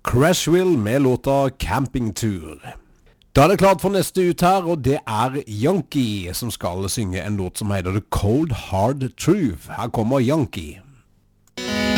Crashville med låta Camping Tour. Da er det klart for neste ut her, og det er Yankee som skal synge en låt som heter The Cold Hard Truth. Her kommer Yankee.